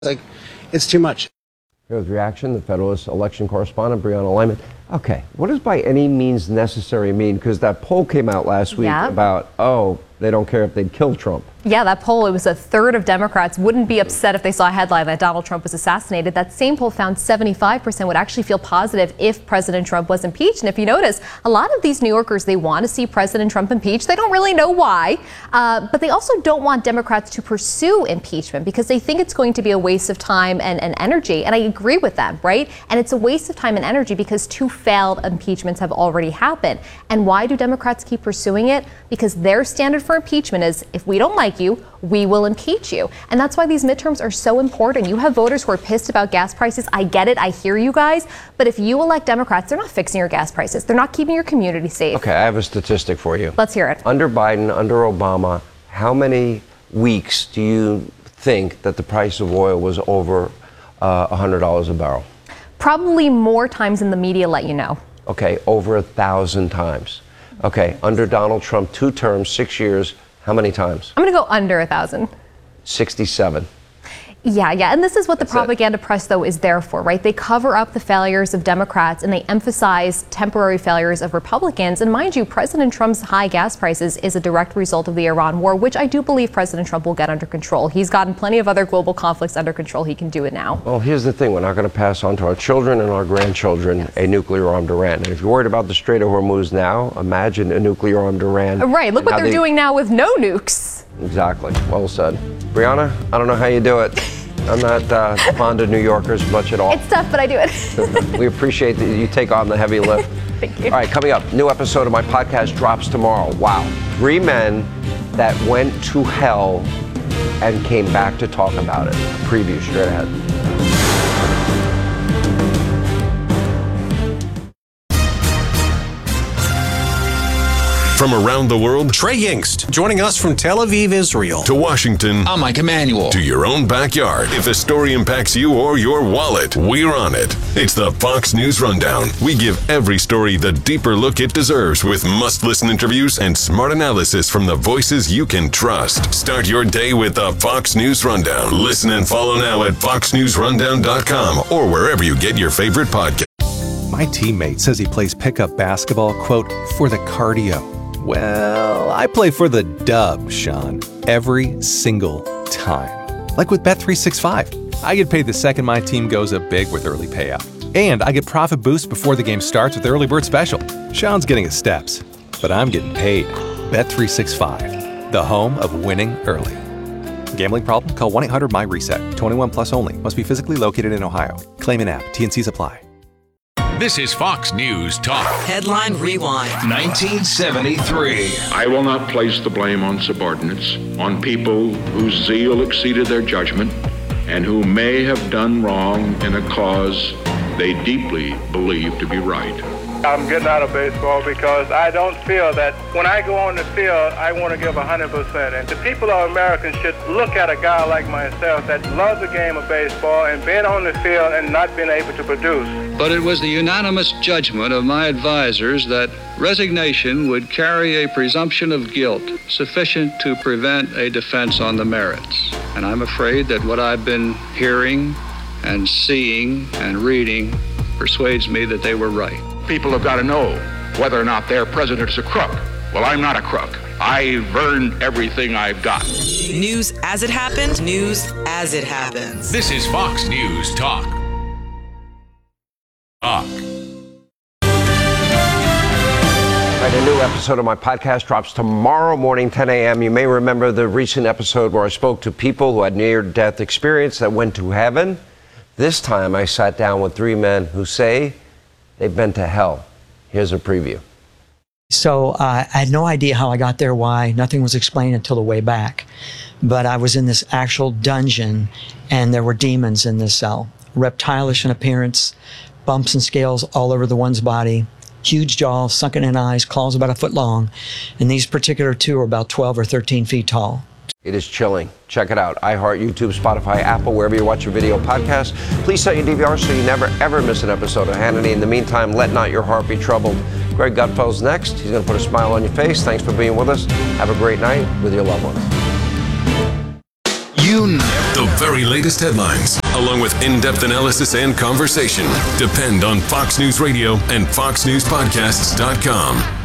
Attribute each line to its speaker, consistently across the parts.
Speaker 1: Like, it's too much.
Speaker 2: Here's reaction, the Federalist election correspondent, Brianna Lyman. Okay, what does by any means necessary mean? Because that poll came out last week about, they don't care if they'd kill Trump.
Speaker 3: Yeah, that poll, it was a third of Democrats wouldn't be upset if they saw a headline that Donald Trump was assassinated. That same poll found 75% would actually feel positive if President Trump was impeached. And if you notice, a lot of these New Yorkers, they want to see President Trump impeached. They don't really know why, but they also don't want Democrats to pursue impeachment because they think it's going to be a waste of time and energy. And I agree with them, right? And it's a waste of time and energy because 2 failed impeachments have already happened. And why do Democrats keep pursuing it? Because their standard for impeachment is, if we don't like you, we will impeach you. And that's why these midterms are so important. You have voters who are pissed about gas prices. I get it. I hear you guys. But if you elect Democrats, they're not fixing your gas prices. They're not keeping your community safe.
Speaker 2: Okay, I have a statistic for you.
Speaker 3: Let's hear it.
Speaker 2: Under Biden, under Obama, how many weeks do you think that the price of oil was over $100 a barrel?
Speaker 3: Probably more times than the media let you know.
Speaker 2: Okay, over 1,000 times. Okay, under Donald Trump, 2 terms, 6 years, how many times?
Speaker 3: I'm going to go under 1,000.
Speaker 2: 67.
Speaker 3: Yeah. And this is what the propaganda press, though, is there for, right? They cover up the failures of Democrats and they emphasize temporary failures of Republicans. And mind you, President Trump's high gas prices is a direct result of the Iran war, which I do believe President Trump will get under control. He's gotten plenty of other global conflicts under control. He can do it now.
Speaker 2: Well, here's the thing. We're not going to pass on to our children and our grandchildren a nuclear-armed Iran. And if you're worried about the Strait of Hormuz now, imagine a nuclear-armed Iran.
Speaker 3: Right. Look what they're doing now with no nukes.
Speaker 2: Exactly. Well said. Brianna, I don't know how you do it. I'm not fond of New Yorkers much at all.
Speaker 3: It's tough, but I do it.
Speaker 2: We appreciate that you take on the heavy lift.
Speaker 3: Thank you.
Speaker 2: All right, coming up, new episode of my podcast drops tomorrow. Wow. 3 men that went to hell and came back to talk about it. Preview straight ahead.
Speaker 4: From around the world,
Speaker 5: Trey Yingst, joining us from Tel Aviv, Israel.
Speaker 4: To Washington,
Speaker 6: I'm Mike Emanuel.
Speaker 4: To your own backyard. If a story impacts you or your wallet, we're on it. It's the Fox News Rundown. We give every story the deeper look it deserves with must-listen interviews and smart analysis from the voices you can trust. Start your day with the Fox News Rundown. Listen and follow now at foxnewsrundown.com or wherever you get your favorite podcast.
Speaker 7: My teammate says he plays pickup basketball, quote, for the cardio. Well, I play for the dub, Sean, every single time. Like with Bet365. I get paid the second my team goes up big with early payout. And I get profit boosts before the game starts with Early Bird Special. Sean's getting his steps, but I'm getting paid. Bet365, the home of winning early. Gambling problem? Call 1-800-MY-RESET. 21 plus only. Must be physically located in Ohio. Claim an app. T&Cs apply.
Speaker 8: This is Fox News Talk.
Speaker 9: Headline Rewind.
Speaker 8: 1973.
Speaker 10: I will not place the blame on subordinates, on people whose zeal exceeded their judgment, and who may have done wrong in a cause they deeply believe to be right.
Speaker 11: I'm getting out of baseball because I don't feel that when I go on the field, I want to give 100%. And the people of America should look at a guy like myself that loves the game of baseball and being on the field and not being able to produce.
Speaker 12: But it was the unanimous judgment of my advisors that resignation would carry a presumption of guilt sufficient to prevent a defense on the merits. And I'm afraid that what I've been hearing and seeing and reading persuades me that they were right.
Speaker 10: People have got to know whether or not their president is a crook. Well, I'm not a crook. I've earned everything I've got.
Speaker 9: News as it happened, news as it happens.
Speaker 8: This is Fox News Talk.
Speaker 2: All right, a new episode of my podcast drops tomorrow morning, 10 a.m. You may remember the recent episode where I spoke to people who had near-death experience that went to heaven. This time I sat down with 3 men who say they've been to hell. Here's a preview.
Speaker 13: So I had no idea how I got there, why. Nothing was explained until the way back. But I was in this actual dungeon, and there were demons in this cell. Reptilish in appearance, bumps and scales all over the one's body, huge jaws, sunken in eyes, claws about 1 foot long. And these particular 2 are about 12 or 13 feet tall.
Speaker 2: It is chilling. Check it out. iHeart, YouTube, Spotify, Apple, wherever you watch your video podcast. Please set your DVR so you never, ever miss an episode of Hannity. In the meantime, let not your heart be troubled. Greg Gutfeld's next. He's going to put a smile on your face. Thanks for being with us. Have a great night with your loved ones.
Speaker 4: The very latest headlines, along with in-depth analysis and conversation. Depend on Fox News Radio and FoxNewsPodcasts.com.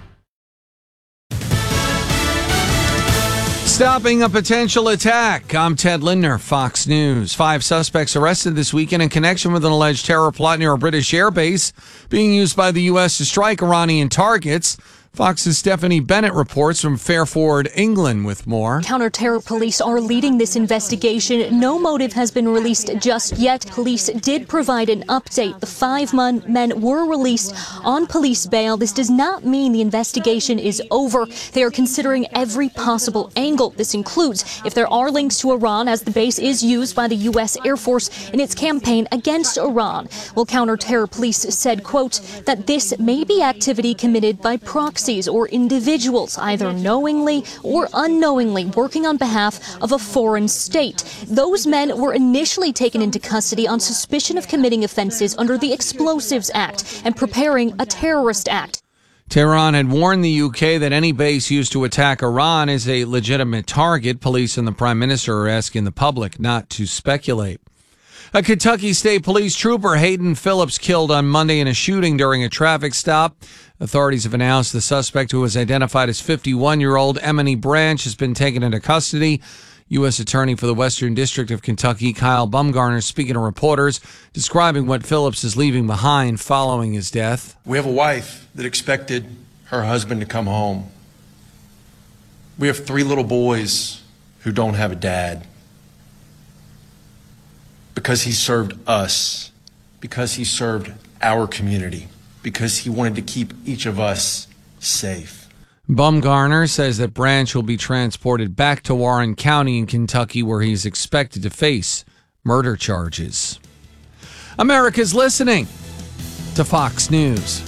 Speaker 1: Stopping a potential attack. I'm Ted Lindner, Fox News. 5 suspects arrested this weekend in connection with an alleged terror plot near a British airbase being used by the U.S. to strike Iranian targets. Fox's Stephanie Bennett reports from Fairford, England, with more.
Speaker 6: Counter-terror police are leading this investigation. No motive has been released just yet. Police did provide an update. The 5 men were released on police bail. This does not mean the investigation is over. They are considering every possible angle. This includes if there are links to Iran, as the base is used by the U.S. Air Force in its campaign against Iran. Well, counter-terror police said, quote, that this may be activity committed by proxies or individuals, either knowingly or unknowingly working on behalf of a foreign state. Those men were initially taken into custody on suspicion of committing offenses under the Explosives Act and preparing a terrorist act.
Speaker 1: Tehran had warned the UK that any base used to attack Iran is a legitimate target. Police and the Prime Minister are asking the public not to speculate. A Kentucky State Police trooper, Hayden Phillips, killed on Monday in a shooting during a traffic stop. Authorities have announced the suspect, who was identified as 51-year-old Emily Branch, has been taken into custody. U.S. Attorney for the Western District of Kentucky, Kyle Bumgarner, speaking to reporters, describing what Phillips is leaving behind following his death.
Speaker 14: We have a wife that expected her husband to come home. We have 3 little boys who don't have a dad. Because he served us, because he served our community, because he wanted to keep each of us safe.
Speaker 1: Bumgarner says that Branch will be transported back to Warren County in Kentucky, where he's expected to face murder charges. America's listening to Fox News.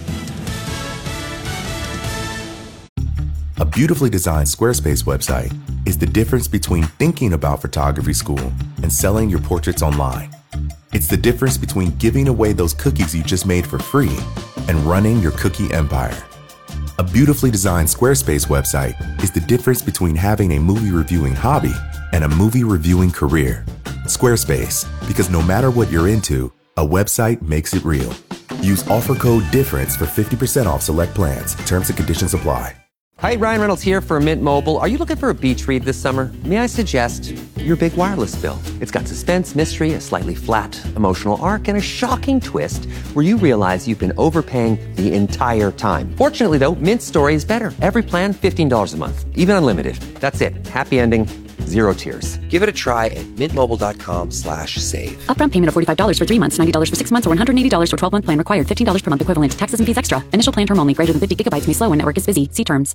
Speaker 15: A beautifully designed Squarespace website is the difference between thinking about photography school and selling your portraits online. It's the difference between giving away those cookies you just made for free and running your cookie empire. A beautifully designed Squarespace website is the difference between having a movie reviewing hobby and a movie reviewing career. Squarespace, because no matter what you're into, a website makes it real. Use offer code DIFFERENCE for 50% off select plans. Terms and conditions apply.
Speaker 16: Hi, Ryan Reynolds here for Mint Mobile. Are you looking for a beach read this summer? May I suggest your big wireless bill? It's got suspense, mystery, a slightly flat emotional arc, and a shocking twist where you realize you've been overpaying the entire time. Fortunately, though, Mint's story is better. Every plan, $15 a month, even unlimited. That's it. Happy ending. 0 tears. Give it a try at mintmobile.com/save.
Speaker 17: Upfront payment of $45 for 3 months, $90 for 6 months, or $180 for 12-month plan required. $15 per month equivalent. Taxes and fees extra. Initial plan term only. Greater than 50 gigabytes may slow when network is busy. See terms.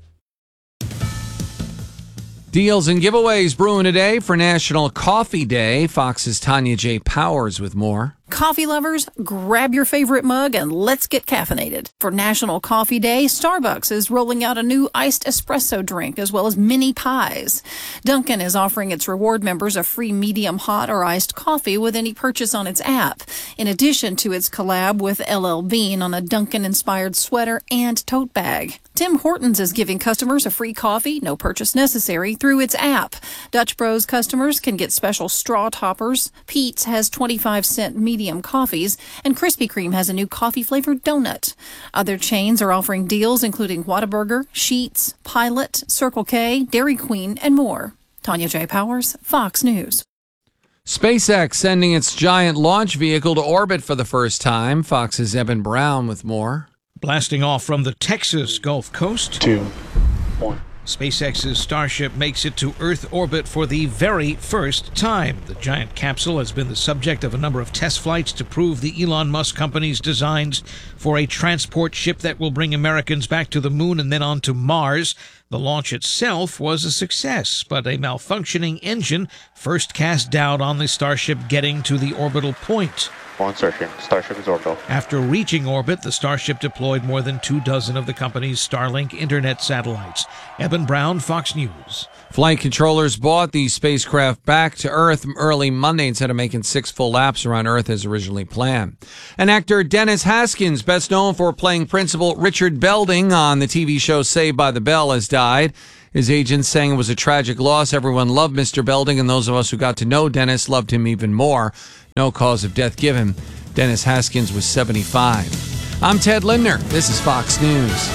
Speaker 1: Deals and giveaways brewing today for National Coffee Day. Fox's Tanya J. Powers with more.
Speaker 18: Coffee lovers, grab your favorite mug and let's get caffeinated. For National Coffee Day, Starbucks is rolling out a new iced espresso drink as well as mini pies. Dunkin' is offering its reward members a free medium hot or iced coffee with any purchase on its app, in addition to its collab with LL Bean on a Dunkin'-inspired sweater and tote bag. Tim Hortons is giving customers a free coffee, no purchase necessary, through its app. Dutch Bros customers can get special straw toppers. Pete's has 25-cent medium coffees, and Krispy Kreme has a new coffee-flavored donut. Other chains are offering deals including Whataburger, Sheetz, Pilot, Circle K, Dairy Queen, and more. Tanya J. Powers, Fox News.
Speaker 1: SpaceX sending its giant launch vehicle to orbit for the first time. Fox's Evan Brown with more.
Speaker 19: Blasting off from the Texas Gulf Coast.
Speaker 20: 2, 1.
Speaker 19: SpaceX's Starship makes it to Earth orbit for the very first time. The giant capsule has been the subject of a number of test flights to prove the Elon Musk company's designs for a transport ship that will bring Americans back to the moon and then on to Mars. The launch itself was a success, but a malfunctioning engine first cast doubt on the Starship getting to the orbital point.
Speaker 20: On Starship. Starship is orbital.
Speaker 19: After reaching orbit, the Starship deployed more than 24 of the company's Starlink internet satellites. Evan Brown, Fox News.
Speaker 1: Flight controllers brought the spacecraft back to Earth early Monday instead of making 6 full laps around Earth as originally planned. And actor Dennis Haskins, best known for playing Principal Richard Belding on the TV show Saved by the Bell, has died. His agent saying it was a tragic loss. Everyone loved Mr. Belding, and those of us who got to know Dennis loved him even more. No cause of death given. Dennis Haskins was 75. I'm Ted Lindner. This is Fox News.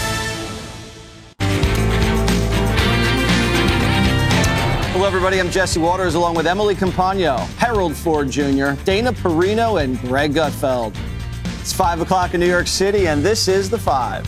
Speaker 21: Hello, everybody. I'm Jesse Waters, along with Emily Campagno, Harold Ford Jr., Dana Perino, and Greg Gutfeld. It's 5 o'clock in New York City, and this is The Five.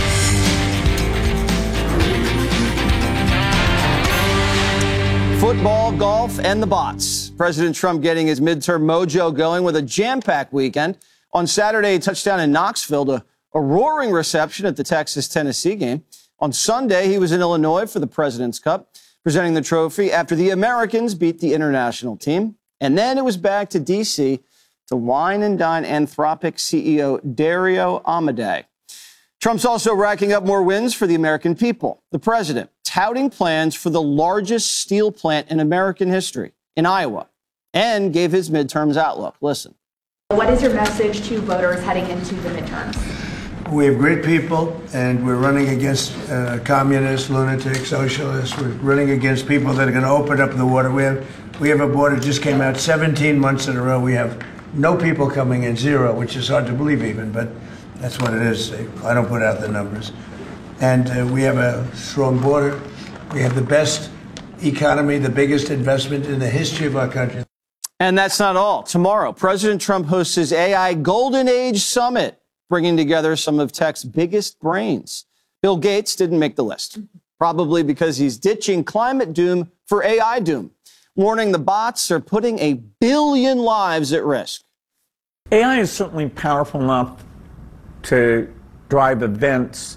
Speaker 21: Football, golf, and the bots. President Trump getting his midterm mojo going with a jam-packed weekend. On Saturday, a touchdown in Knoxville to a roaring reception at the Texas-Tennessee game. On Sunday, he was in Illinois for the President's Cup, presenting the trophy after the Americans beat the international team. And then it was back to D.C. to wine and dine Anthropic CEO Dario Amodei. Trump's also racking up more wins for the American people. The president touting plans for the largest steel plant in American history in Iowa and gave his midterms outlook. Listen.
Speaker 22: What is your message to voters heading into the midterms?
Speaker 23: We have great people, and we're running against communists, lunatics, socialists. We're running against people that are going to open up the water. We have a border just came out 17 months in a row. We have no people coming in, zero, which is hard to believe even, but that's what it is. I don't put out the numbers. And we have a strong border. We have the best economy, the biggest investment in the history of our country.
Speaker 21: And that's not all. Tomorrow, President Trump hosts his AI Golden Age Summit, bringing together some of tech's biggest brains. Bill Gates didn't make the list, probably because he's ditching climate doom for AI doom, warning the bots are putting 1 billion lives at risk.
Speaker 24: AI is certainly powerful enough to drive events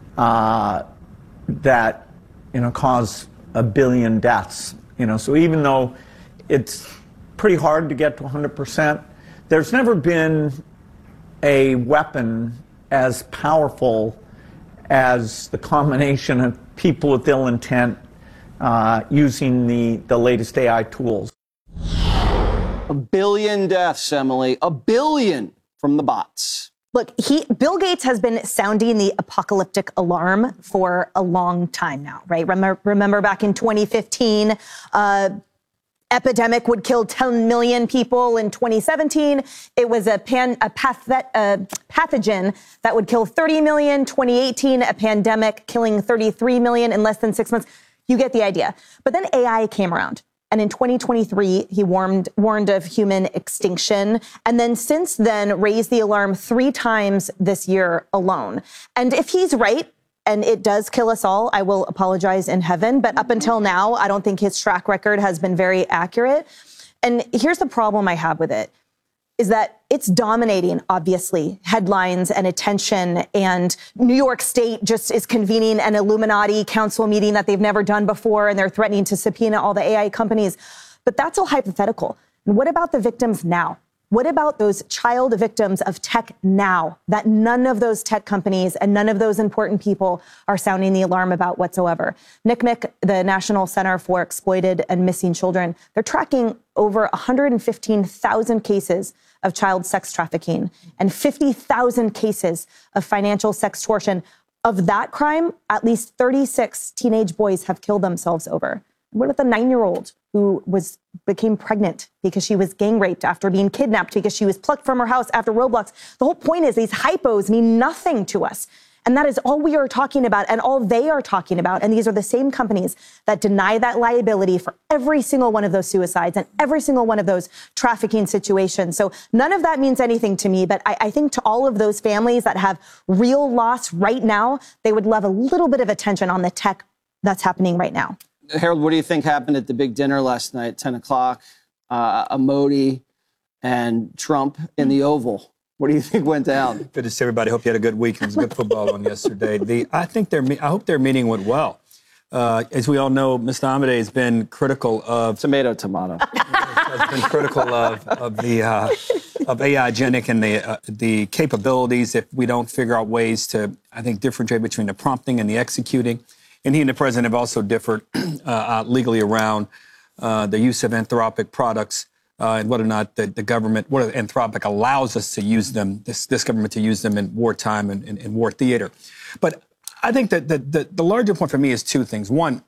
Speaker 24: that cause 1 billion deaths. So even though it's pretty hard to get to 100%, there's never been a weapon as powerful as the combination of people with ill intent using the latest AI tools.
Speaker 21: 1 billion deaths, Emily. 1 billion from the bots.
Speaker 25: Look, Bill Gates has been sounding the apocalyptic alarm for a long time now, right? Remember back in 2015, epidemic would kill 10 million people. In 2017, it was a pathogen that would kill 30 million. 2018, a pandemic killing 33 million in less than 6 months. You get the idea. But then AI came around. And in 2023, he warned of human extinction. And then since then, raised the alarm 3 times this year alone. And if he's right, and it does kill us all, I will apologize in heaven. But up until now, I don't think his track record has been very accurate. And here's the problem I have with it, is that it's dominating, obviously, headlines and attention. And New York State just is convening an Illuminati council meeting that they've never done before, and they're threatening to subpoena all the AI companies. But that's all hypothetical. And what about the victims now? What about those child victims of tech now that none of those tech companies and none of those important people are sounding the alarm about whatsoever? NCMEC, the National Center for Exploited and Missing Children, they're tracking over 115,000 cases of child sex trafficking and 50,000 cases of financial sextortion. Of that crime, at least 36 teenage boys have killed themselves over. What about the 9-year-old who became pregnant because she was gang raped after being kidnapped because she was plucked from her house after Roblox? The whole point is these hypos mean nothing to us. And that is all we are talking about and all they are talking about. And these are the same companies that deny that liability for every single one of those suicides and every single one of those trafficking situations. So none of that means anything to me. But I think to all of those families that have real loss right now, they would love a little bit of attention on the tech that's happening right now.
Speaker 21: Harold, what do you think happened at the big dinner last night, 10 o'clock? Modi and Trump in the Oval. What do you think went down?
Speaker 26: Good to see everybody. Hope you had a good week. It was good football on yesterday. I hope their meeting went well. As we all know, Mr. Amodei has been critical of...
Speaker 21: Tomato.
Speaker 26: Has been critical of AI-genic and the capabilities if we don't figure out ways to, I think, differentiate between the prompting and the executing. And he and the president have also differed legally around the use of Anthropic products and whether or not the government, whether Anthropic allows us to use them, this government to use them in wartime and in war theater. But I think that the larger point for me is two things. One,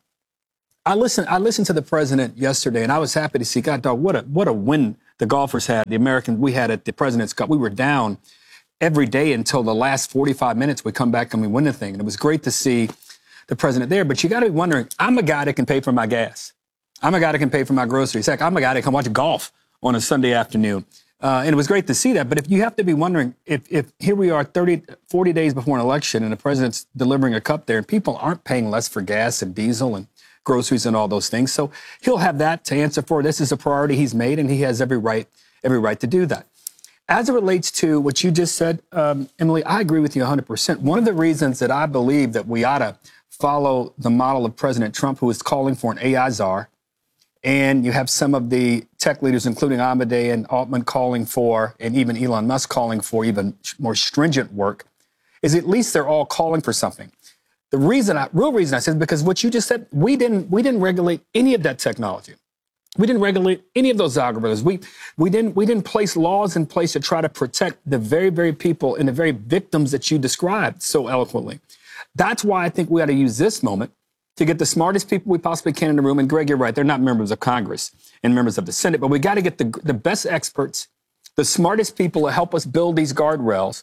Speaker 26: I listened to the president yesterday, and I was happy to see, God, dog, what a win the golfers had, the Americans we had at the President's Cup. We were down every day until the last 45 minutes. We come back and we win the thing. And it was great to see the president there. But you got to be wondering, I'm a guy that can pay for my gas. I'm a guy that can pay for my groceries. Heck, I'm a guy that can watch golf on a Sunday afternoon. And it was great to see that. But if you have to be wondering, if here we are 40 days before an election and the president's delivering a cup there and people aren't paying less for gas and diesel and groceries and all those things. So he'll have that to answer for. This is a priority he's made, and he has every right to do that. As it relates to what you just said, Emily, I agree with you 100%. One of the reasons that I believe that we ought to follow the model of President Trump, who is calling for an AI czar, and you have some of the tech leaders, including Amadei and Altman, calling for, and even Elon Musk calling for even more stringent work, is at least they're all calling for something. The real reason I said, because what you just said, we didn't regulate any of that technology. We didn't regulate any of those algorithms. We didn't place laws in place to try to protect the very, very people and the very victims that you described so eloquently. That's why I think we ought to use this moment to get the smartest people we possibly can in the room. And Greg, you're right, they're not members of Congress and members of the Senate, but we got to get the best experts, the smartest people to help us build these guardrails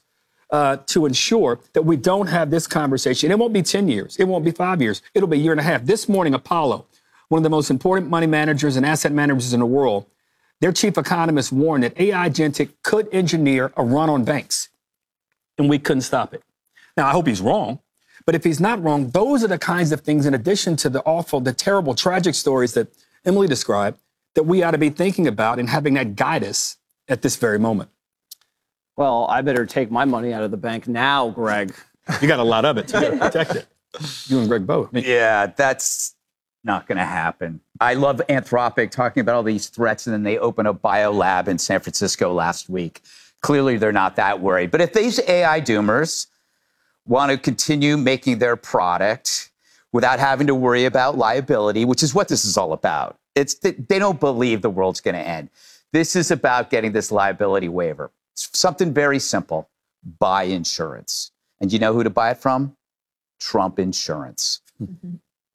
Speaker 26: to ensure that we don't have this conversation. It won't be 10 years. It won't be 5 years. It'll be a year and a half. This morning, Apollo, one of the most important money managers and asset managers in the world, their chief economist warned that AI agentic could engineer a run on banks, and we couldn't stop it. Now, I hope he's wrong, but if he's not wrong, those are the kinds of things, in addition to the awful, the terrible, tragic stories that Emily described, that we ought to be thinking about and having that guide us at this very moment.
Speaker 21: Well, I better take my money out of the bank now, Greg.
Speaker 26: You got a lot of it, so you got to protect it. You and Greg both.
Speaker 3: Yeah, that's not going to happen. I love Anthropic talking about all these threats, and then they open a biolab in San Francisco last week. Clearly, they're not that worried. But if these AI doomers want to continue making their product without having to worry about liability, which is what this is all about, they don't believe the world's going to end. This is about getting this liability waiver. It's something very simple. Buy insurance. And you know who to buy it from? Trump Insurance. Mm-hmm.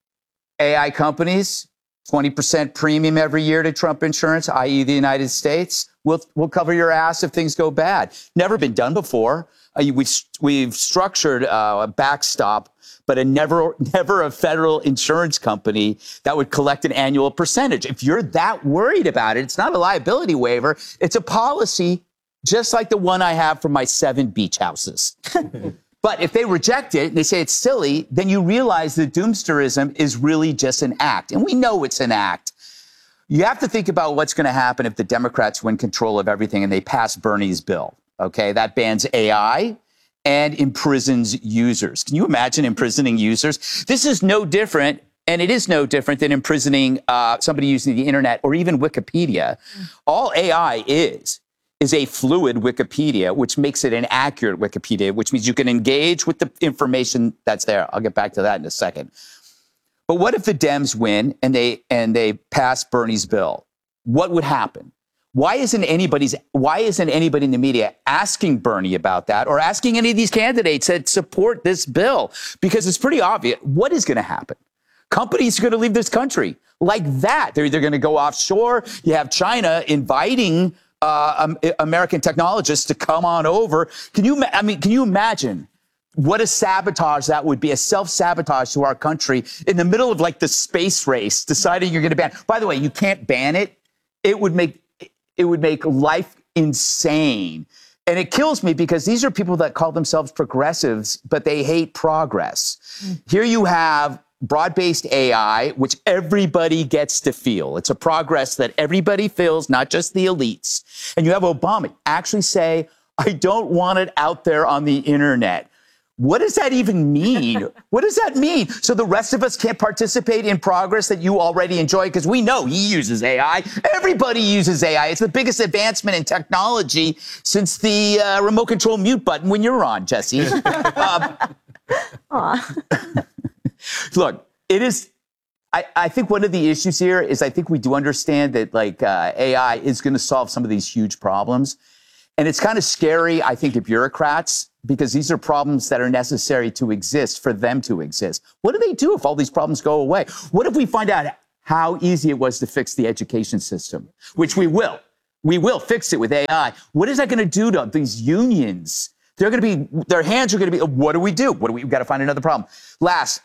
Speaker 3: AI companies, 20% premium every year to Trump Insurance, i.e. the United States, will cover your ass if things go bad. Never been done before. We've structured a backstop, but never a federal insurance company that would collect an annual percentage. If you're that worried about it, it's not a liability waiver. It's a policy just like the one I have for my 7 beach houses. But if they reject it and they say it's silly, then you realize that doomsterism is really just an act. And we know it's an act. You have to think about what's going to happen if the Democrats win control of everything and they pass Bernie's bill. Okay, that bans AI and imprisons users. Can you imagine imprisoning users? This is no different, and it is no different than imprisoning somebody using the internet or even Wikipedia. All AI is a fluid Wikipedia, which makes it an accurate Wikipedia, which means you can engage with the information that's there. I'll get back to that in a second. But what if the Dems win and they pass Bernie's bill? What would happen? Why isn't anybody in the media asking Bernie about that or asking any of these candidates that support this bill? Because it's pretty obvious what is going to happen. Companies are going to leave this country like that. They're either going to go offshore. You have China inviting American technologists to come on over. Can you imagine what a sabotage that would be, a self-sabotage to our country in the middle of like the space race, deciding you're going to ban. By the way, you can't ban it. It would make life insane. And it kills me because these are people that call themselves progressives, but they hate progress. Here you have broad-based AI, which everybody gets to feel. It's a progress that everybody feels, not just the elites. And you have Obama actually say, I don't want it out there on the internet. What does that even mean? What does that mean? So the rest of us can't participate in progress that you already enjoy? Because we know he uses AI. Everybody uses AI. It's the biggest advancement in technology since the remote control mute button when you're on, Jesse. Look, it is. I think one of the issues here is I think we do understand that AI is going to solve some of these huge problems. And it's kind of scary, I think, to bureaucrats, because these are problems that are necessary to exist for them to exist. What do they do if all these problems go away? What if we find out how easy it was to fix the education system, which we will? We will fix it with AI. What is that going to do to these unions? They're going to be, their hands are going to be, what do we do? We've got to find another problem. Last,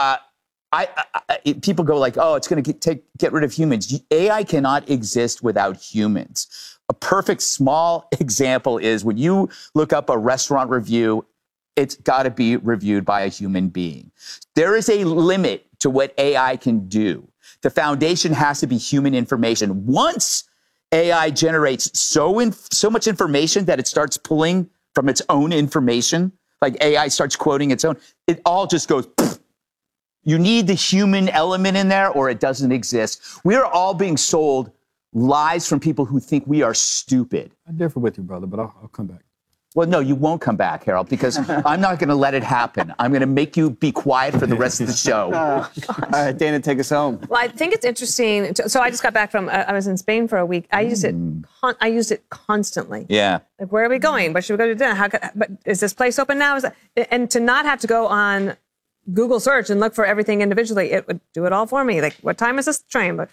Speaker 3: people go like, oh, it's going to get rid of humans. AI cannot exist without humans. A perfect small example is when you look up a restaurant review, it's got to be reviewed by a human being. There is a limit to what AI can do. The foundation has to be human information. Once AI generates so much information that it starts pulling from its own information, like AI starts quoting its own, it all just goes, pfft. You need the human element in there or it doesn't exist. We are all being sold lies from people who think we are stupid.
Speaker 26: I differ with you, brother, but I'll come back.
Speaker 3: Well, no, you won't come back, Harold, because I'm not going to let it happen. I'm going to make you be quiet for the rest of the show.
Speaker 21: All right, Dana, take us home.
Speaker 5: Well, I think it's interesting. So I just got back from, I was in Spain for a week. I used it constantly.
Speaker 3: Yeah.
Speaker 5: Like, where are we going? What should we go to dinner? But is this place open now? And to not have to go on Google search and look for everything individually, it would do it all for me. Like, what time is this train? But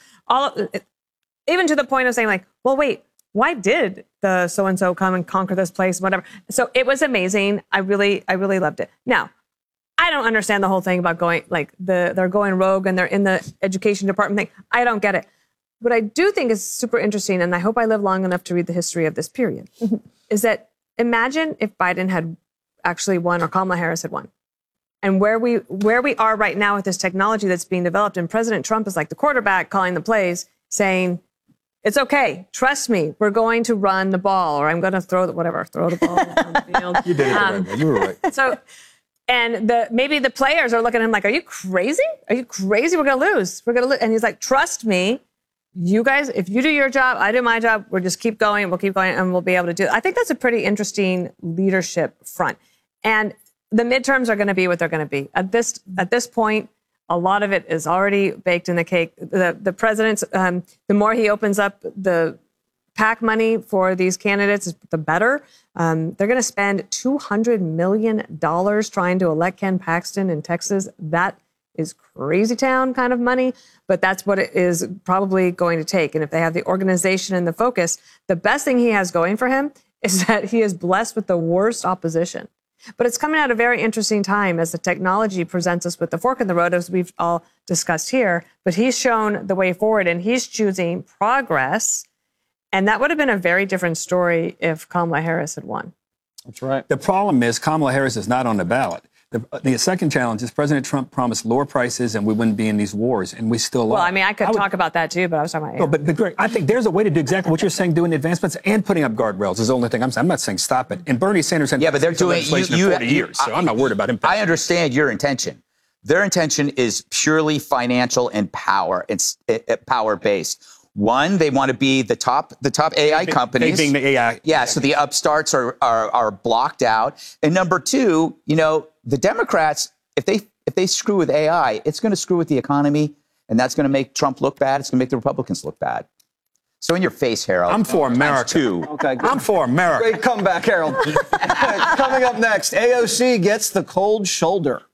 Speaker 5: even to the point of saying, like, well, wait, why did the so-and-so come and conquer this place, whatever? So it was amazing. I really loved it. Now, I don't understand the whole thing about going, like, they're going rogue and they're in the education department thing. I don't get it. What I do think is super interesting, and I hope I live long enough to read the history of this period, is that imagine if Biden had actually won or Kamala Harris had won. And where we are right now with this technology that's being developed, and President Trump is like the quarterback calling the plays, saying, it's okay. Trust me. We're going to run the ball, or I'm going to throw the ball down the field.
Speaker 26: You did it the right way. You were right.
Speaker 5: So, and maybe the players are looking at him like, are you crazy? Are you crazy? We're going to lose. We're going to lose. And he's like, trust me. You guys, if you do your job, I do my job. We'll just keep going. We'll keep going, and we'll be able to do it. I think that's a pretty interesting leadership front. And the midterms are going to be what they're going to be. At this point, a lot of it is already baked in the cake. The president's, the more he opens up the PAC money for these candidates, the better. They're going to spend $200 million trying to elect Ken Paxton in Texas. That is crazy town kind of money, but that's what it is probably going to take. And if they have the organization and the focus, the best thing he has going for him is that he is blessed with the worst opposition. But it's coming at a very interesting time as the technology presents us with the fork in the road, as we've all discussed here. But he's shown the way forward, and he's choosing progress. And that would have been a very different story if Kamala Harris had won.
Speaker 26: That's right. The problem is Kamala Harris is not on the ballot. The second challenge is President Trump promised lower prices and we wouldn't be in these wars, and we still are.
Speaker 5: Well, I mean, I could talk about that too, but I was talking about...
Speaker 26: No, but Greg, I think there's a way to do exactly what you're saying, doing advancements and putting up guardrails is the only thing I'm saying. I'm not saying stop it. And Bernie Sanders...
Speaker 3: Yeah, but they're doing...
Speaker 26: legislation in 40 years, so I'm not worried about him.
Speaker 3: I understand your intention. Their intention is purely financial and power. It's power-based. One, they want to be the top AI companies.
Speaker 26: Being the AI.
Speaker 3: Yeah, so the upstarts are blocked out. And number two, the Democrats, if they screw with AI, it's going to screw with the economy, and that's going to make Trump look bad. It's going to make the Republicans look bad. So in your face, Harold.
Speaker 26: I'm for America.
Speaker 3: Too.
Speaker 21: Okay, good.
Speaker 26: I'm for America.
Speaker 21: Great comeback, Harold. Coming up next, AOC gets the cold shoulder.